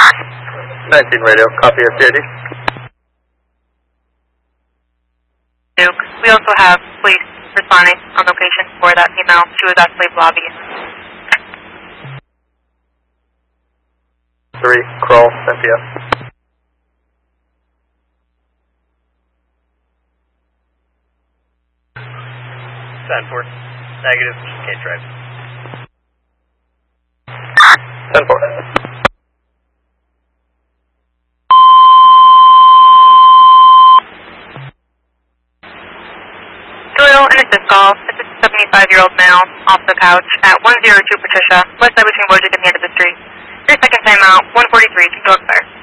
19 radio, copy SCID. Duke. We also have police responding on location for that female. She was at Slave Lobby. 3, Kroll, Cynthia. Sanford. Negative, can't drive. 10-4. Doyle, an assist call. This is a 75-year-old male off the couch at 102 Patricia, west side between Wojcik and the end of the street. 3 second timeout, 143, to expire.